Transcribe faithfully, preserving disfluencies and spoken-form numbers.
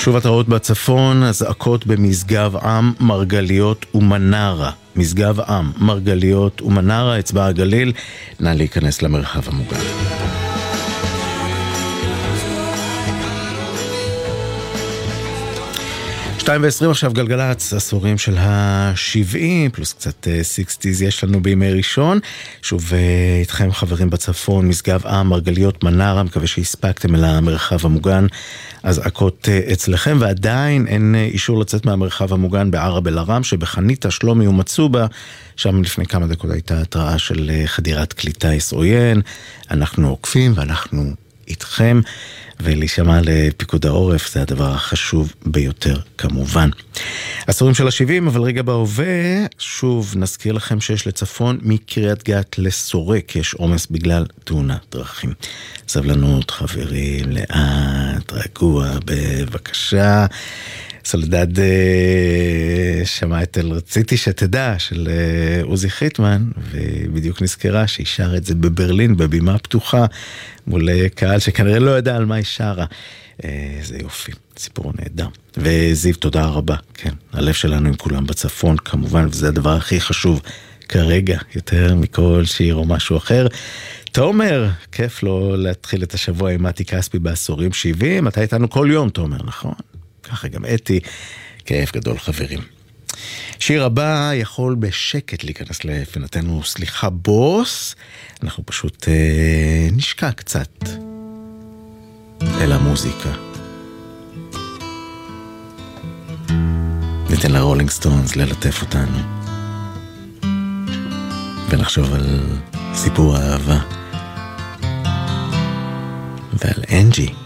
שוב התראות בצפון, הזעקות במשגב עם, מרגליות ומנרה. משגב עם, מרגליות ומנרה, אצבע הגליל. נא להיכנס למרחב המוגן. שתיים ועשרים עכשיו גלגלץ, עשורים של ה-שבעים, פלוס קצת סיקסטיז יש לנו בימי ראשון. שוב איתכם חברים בצפון, משגב עם, מרגליות, מנרה, מקווה שהספקתם אל המרחב המוגן. הזעקות אצלכם, ועדיין אין אישור לצאת מהמרחב המוגן בערב אל ערם, שבחניתה, שלומי ומצובה, שם לפני כמה דקות הייתה התראה של חדירת כלי טיס עוין. אנחנו עוקפים ואנחנו איתכם, ולהישמע לפיקוד העורף זה הדבר החשוב ביותר כמובן. עשורים של ה-שבעים, אבל רגע בהווה, שוב נזכיר לכם שיש לצפון מקריית גת לסורק, יש עומס בגלל תאונת דרכים. סבלנות חברים, לאט, רגוע, בבקשה. סולדד שמע את אל רציתי שתדע של עוזי חיטמן, ובדיוק נזכרה שהיא שרה את זה בברלין, בבימה פתוחה, מול קהל שכנראה לא ידע על מה היא שרה. זה יופי, סיפור נהדר. וזיו, תודה רבה. כן, הלב שלנו עם כולם בצפון, כמובן, וזה הדבר הכי חשוב כרגע, יותר מכל שיר או משהו אחר. תומר, כיף לו להתחיל את השבוע עם מתי כספי בעשורים שבעים, אתה איתנו כל יום, תומר, נכון? ככה גם אתי, כיף גדול חברים. שיר הבא יכול בשקט להיכנס לפינתנו, סליחה בוס, אנחנו פשוט אה, נשקע קצת אל המוזיקה. ניתן לרולינג סטונס ללטף אותנו, ונחשוב על סיפור האהבה ועל אנג'י.